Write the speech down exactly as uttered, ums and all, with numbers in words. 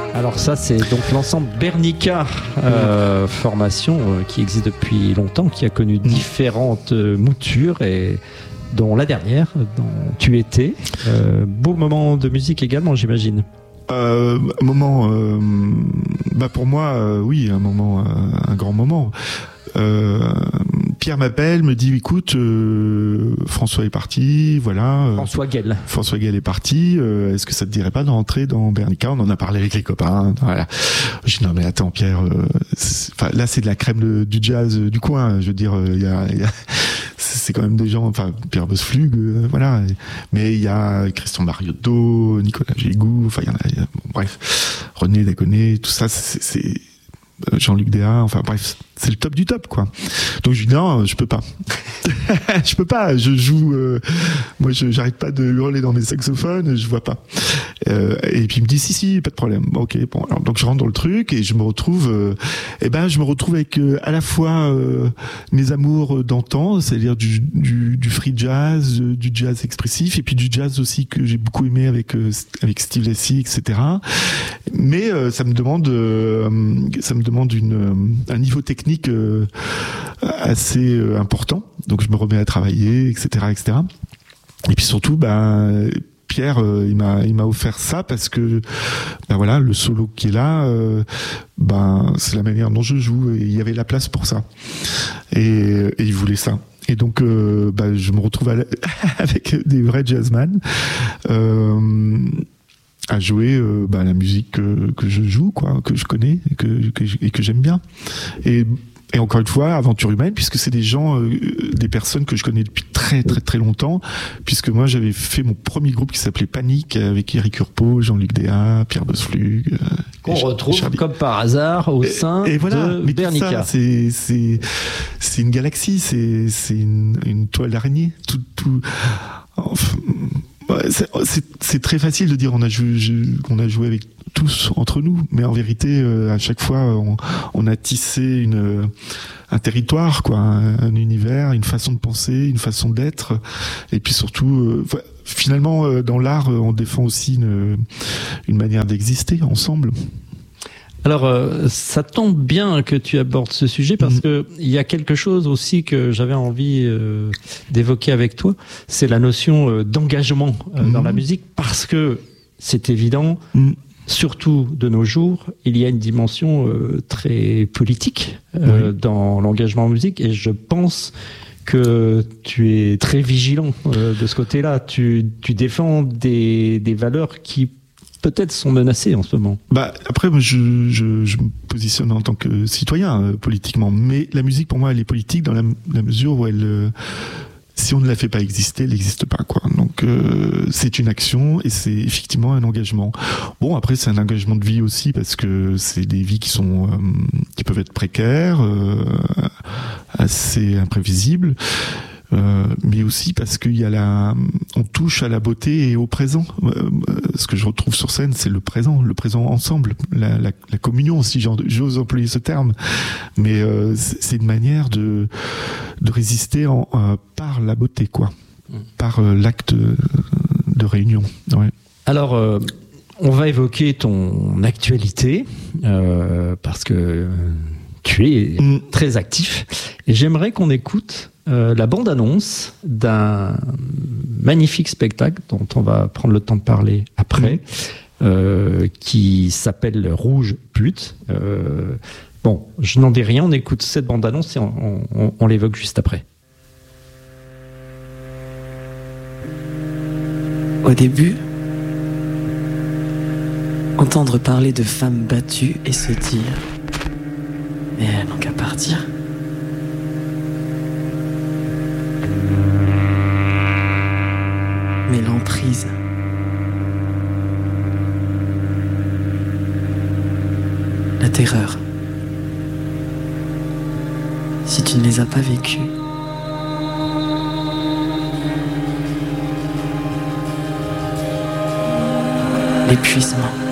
Alors ça, c'est donc l'ensemble Bernica, euh, formation euh, qui existe depuis longtemps, qui a connu différentes euh, moutures et dont la dernière, dont tu étais. Euh, beau moment de musique également, j'imagine. Euh, moment, euh, bah pour moi, euh, oui, un moment, un, un grand moment. Euh, Pierre m'appelle, me dit écoute, euh, François est parti, voilà. Euh, François Guel. François Guel est parti. Euh, est-ce que ça te dirait pas de rentrer dans Bernica? On en a parlé avec les copains. Voilà. Je dis non mais attends Pierre, euh, enfin là c'est de la crème de, du jazz euh, du coin. Je veux dire, il euh, y, a, y a c'est quand même des gens, enfin Pierre Bossflug, euh, voilà. Mais il y a Christian Mariotto, Nicolas Gégou, enfin il y en a, y a bon, bref, René Daconnet, tout ça, c'est, c'est Jean-Luc Déa, enfin bref, c'est le top du top quoi. Donc je dis non, je peux pas. je peux pas, je joue euh, moi je j'arrête pas de hurler dans mes saxophones, je vois pas. Euh, et puis il me dit si si, pas de problème. OK, bon alors donc je rentre dans le truc et je me retrouve euh, eh ben je me retrouve avec euh, à la fois euh, mes amours d'antan, c'est-à-dire du, du du free jazz, euh, du jazz expressif et puis du jazz aussi que j'ai beaucoup aimé avec euh, avec Steve Lacy, et cetera. Mais euh, ça me demande euh, ça me demande une un niveau technique euh, assez euh, important. Donc je me remets à travailler, et cetera, et cetera. Et puis surtout, ben Pierre, euh, il m'a il m'a offert ça parce que ben voilà, le solo qui est là, euh, ben c'est la manière dont je joue et il y avait la place pour ça. Et, et il voulait ça. Et donc, euh, ben, je me retrouve à la... avec des vrais jazzman. Euh, à jouer euh, bah, la musique que, que je joue, quoi, que je connais et que, que, et que j'aime bien. Et, et encore une fois, aventure humaine, puisque c'est des gens, euh, des personnes que je connais depuis très très très longtemps, puisque moi j'avais fait mon premier groupe qui s'appelait Panique avec Eric Urpo, Jean-Luc Déa, Pierre Bossflug. Euh, Qu'on retrouve Charlie. Comme par hasard au sein et, et voilà, de Bernica. Ça, c'est, c'est, c'est une galaxie, c'est, c'est une, une toile d'araignée. Tout, tout, enfin, C'est, c'est, c'est très facile de dire on a joué, on a joué avec tous entre nous, mais en vérité, euh, à chaque fois, on, on a tissé une, un territoire, quoi, un, un univers, une façon de penser, une façon d'être, et puis surtout, euh, finalement, euh, dans l'art, on défend aussi une, une manière d'exister ensemble. Alors, euh, ça tombe bien que tu abordes ce sujet parce mmh. que il y a quelque chose aussi que j'avais envie euh, d'évoquer avec toi, c'est la notion euh, d'engagement euh, mmh. dans la musique, parce que c'est évident, mmh. surtout de nos jours, il y a une dimension euh, très politique euh, oui. dans l'engagement en musique, et je pense que tu es très vigilant euh, de ce côté-là. Tu, tu défends des, des valeurs qui peut-être sont menacés en ce moment. Bah après, je, je, je me positionne en tant que citoyen euh, politiquement, mais la musique pour moi elle est politique dans la, la mesure où elle, euh, si on ne la fait pas exister, elle n'existe pas quoi. Donc euh, c'est une action et c'est effectivement un engagement. Bon après c'est un engagement de vie aussi parce que c'est des vies qui sont euh, qui peuvent être précaires, euh, assez imprévisibles. Euh, mais aussi parce qu'il y a la, on touche à la beauté et au présent. Euh, ce que je retrouve sur scène, c'est le présent, le présent ensemble, la, la, la communion, si j'ose employer ce terme. Mais euh, c'est une manière de de résister en, euh, par la beauté, quoi, par euh, l'acte de, de réunion. Ouais. Alors. Euh... On va évoquer ton actualité, euh, parce que tu es mmh. très actif. Et j'aimerais qu'on écoute euh, la bande-annonce d'un magnifique spectacle dont on va prendre le temps de parler après, mmh. euh, qui s'appelle Rouge Pute. Euh, bon, je n'en dis rien, on écoute cette bande-annonce et on, on, on l'évoque juste après. Au début, entendre parler de femmes battues et se dire « Mais elles n'ont qu'à partir ». Mais l'emprise, la terreur, si tu ne les as pas vécues, l'épuisement,